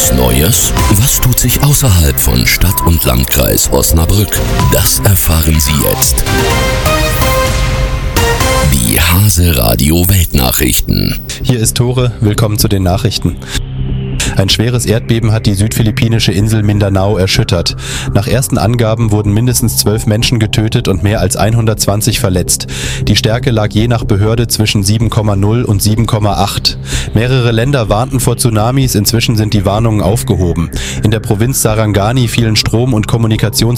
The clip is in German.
was Neues? Was tut sich außerhalb von Stadt und Landkreis Osnabrück? Das erfahren Sie jetzt. Die Hase Radio Weltnachrichten. Hier ist Tore, willkommen zu den Nachrichten. Ein schweres Erdbeben hat die südphilippinische Insel Mindanao erschüttert. Nach ersten Angaben wurden mindestens 12 Menschen getötet und mehr als 120 verletzt. Die Stärke lag je nach Behörde zwischen 7,0 und 7,8. Mehrere Länder warnten vor Tsunamis, inzwischen sind die Warnungen aufgehoben. In der Provinz Sarangani fielen Strom- und Kommunikationsleitungen